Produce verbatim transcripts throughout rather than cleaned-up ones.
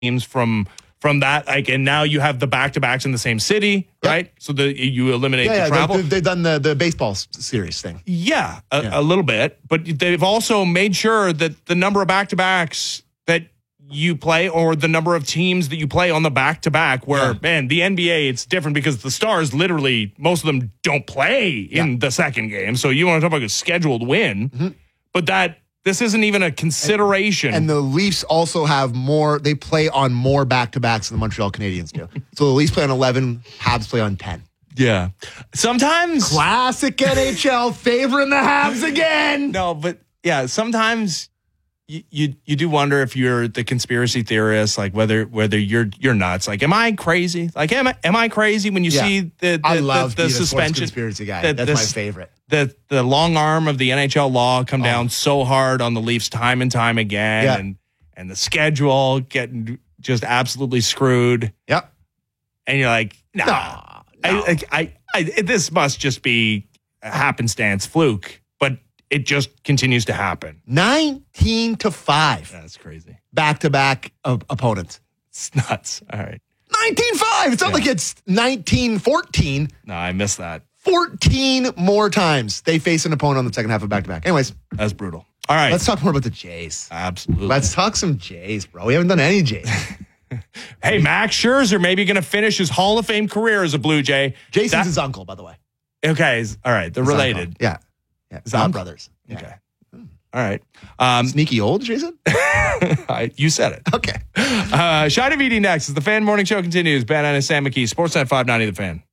teams from from that, like, and now you have the back-to-backs in the same city, yep. right? So the you eliminate yeah, the yeah, travel. They've, they've done the, the baseball series thing. Yeah a, yeah, a little bit. But they've also made sure that the number of back-to-backs that you play or the number of teams that you play on the back-to-back where, yeah. man, the N B A, it's different because the Stars literally, most of them don't play in yeah. the second game. So you want to talk about a scheduled win. Mm-hmm. But that this isn't even a consideration. And, and the Leafs also have more, they play on more back-to-backs than the Montreal Canadiens do. So the Leafs play on eleven, Habs play on ten. Yeah. Sometimes. Classic N H L favoring the Habs again. No, but yeah, sometimes you, you you do wonder if you're the conspiracy theorist, like whether whether you're you're nuts. Like, am I crazy? Like, am I am I crazy when you yeah. see the the, I love the, the being a suspension? Conspiracy guy. The, That's the, my favorite. The the long arm of the N H L law come oh. down so hard on the Leafs time and time again, yeah. and and the schedule getting just absolutely screwed. Yep. And you're like, nah, no, no. I, I, I, this must just be a happenstance fluke, but it just continues to happen. Nineteen to five. That's crazy. Back to back of opponents. It's nuts. All right. Nineteen five. It's not yeah. like it's nineteen fourteen. No, I missed that. fourteen more times they face an opponent on the second half of back-to-back. Anyways. That's brutal. All right. Let's talk more about the Jays. Absolutely. Let's talk some Jays, bro. We haven't done any Jays. Hey, Max Scherzer maybe going to finish his Hall of Fame career as a Blue Jay. Jason's that, his uncle, by the way. Okay. All right. They're his related. Uncle. Yeah. Yeah. Zon brothers. Yeah. Okay. All right. Um, Sneaky old, Jason? I, you said it. Okay. Uh, Shine of Eating next as the Fan Morning Show continues. Ben and Sam McKee, Sportsnet five ninety The Fan.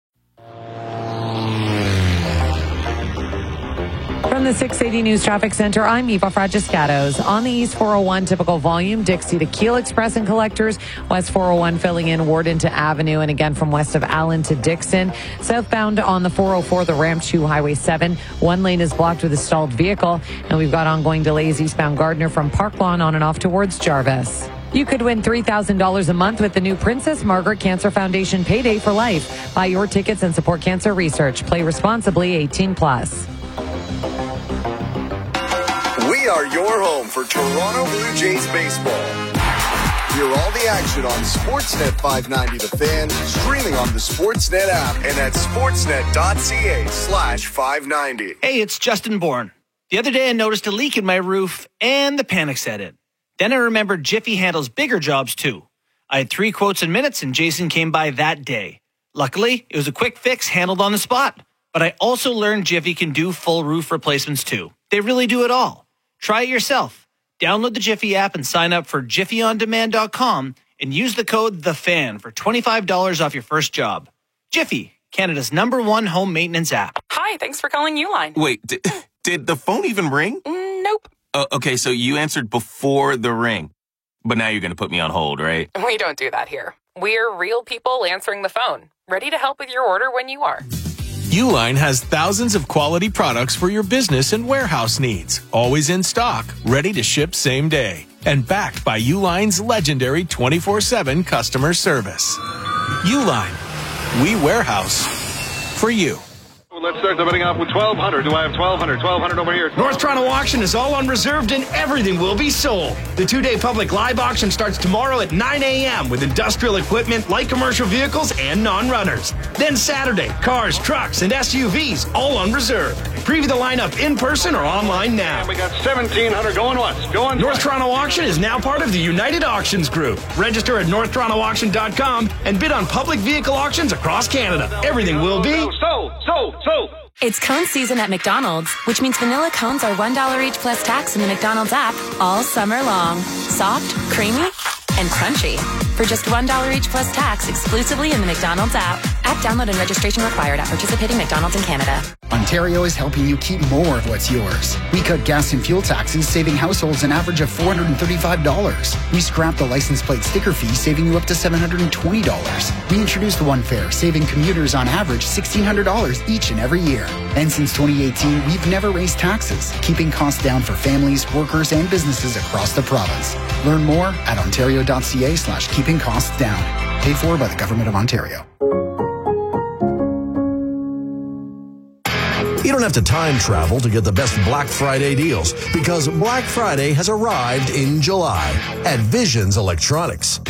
From the six eighty News Traffic Center, I'm Eva Fragiscatos. On the East four oh one, typical volume, Dixie to Keel Express and collectors. West four oh one filling in Warden to Avenue, and again from west of Allen to Dixon. Southbound on the four oh four, the ramp to Highway seven. One lane is blocked with a stalled vehicle, and we've got ongoing delays eastbound Gardner from Park Lawn on and off towards Jarvis. You could win three thousand dollars a month with the new Princess Margaret Cancer Foundation Payday for Life. Buy your tickets and support cancer research. Play responsibly, eighteen plus. We are your home for Toronto Blue Jays baseball. Hear all the action on Sportsnet five ninety The Fan, streaming on the Sportsnet app and at sportsnet.ca slash 590. Hey, it's Justin Bourne. The other day I noticed a leak in my roof and the panic set in. Then I remembered Jiffy handles bigger jobs too. I had three quotes in minutes and Jason came by that day. Luckily, it was a quick fix handled on the spot. But I also learned Jiffy can do full roof replacements too. They really do it all. Try it yourself. Download the Jiffy app and sign up for jiffy on demand dot com and use the code THEFAN for twenty-five dollars off your first job. Jiffy, Canada's number one home maintenance app. Hi, thanks for calling Uline. Wait, did, did the phone even ring? Mm, nope. Uh, okay, so you answered before the ring. But now you're going to put me on hold, right? We don't do that here. We're real people answering the phone, ready to help with your order when you are. Uline has thousands of quality products for your business and warehouse needs. Always in stock, ready to ship same day. And backed by Uline's legendary twenty-four seven customer service. Uline, we warehouse for you. Let's start the bidding off with twelve hundred. Do I have twelve hundred? twelve hundred over here. North Toronto Auction is all unreserved and everything will be sold. The two-day public live auction starts tomorrow at nine a.m. with industrial equipment, light commercial vehicles, and non-runners. Then Saturday, cars, trucks, and S U Vs, all unreserved. Preview the lineup in person or online now. And we got seventeen hundred going once. Going North twice. Toronto Auction is now part of the United Auctions Group. Register at north toronto auction dot com and bid on public vehicle auctions across Canada. Everything will be so, so, so. It's cone season at McDonald's, which means vanilla cones are one dollar each plus tax in the McDonald's app all summer long. Soft, creamy, and crunchy. For just one dollar each plus tax exclusively in the McDonald's app. App download and registration required at participating McDonald's in Canada. Ontario is helping you keep more of what's yours. We cut gas and fuel taxes, saving households an average of four hundred thirty-five dollars. We scrapped the license plate sticker fee, saving you up to seven hundred twenty dollars. We introduced the One Fare, saving commuters on average sixteen hundred dollars each and every year. And since twenty eighteen, we've never raised taxes, keeping costs down for families, workers, and businesses across the province. Learn more at ontario.ca slash keeping costs down. Paid for by the Government of Ontario. You don't have to time travel to get the best Black Friday deals because Black Friday has arrived in July at Visions Electronics.